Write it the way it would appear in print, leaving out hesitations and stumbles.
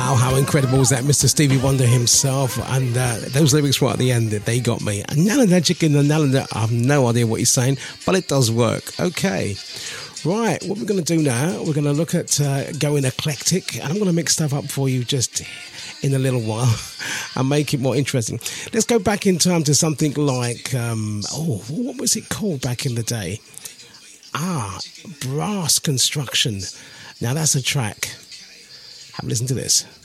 Wow, how incredible is that? Mr. Stevie Wonder himself. And those lyrics right at the end, they got me. And Nalanda chicken and Nalanda, I have no idea what he's saying, but it does work. Okay. Right, what we're going to do now, we're going to look at going eclectic. And I'm going to mix stuff up for you just in a little while and make it more interesting. Let's go back in time to something like, what was it called back in the day? Brass Construction. Now that's a track. Have a listen to this.